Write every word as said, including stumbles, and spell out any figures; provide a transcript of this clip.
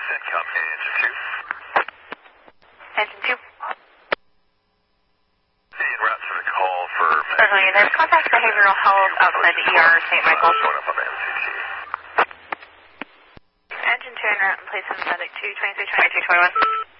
Copy, engine two. Engine two. Hey, en route to the call for... Certainly, there's contact behavioral health outside the E R Saint Michael. Going up on the M C T. Engine two en route and place in medic two twenty-three twenty-two twenty-one.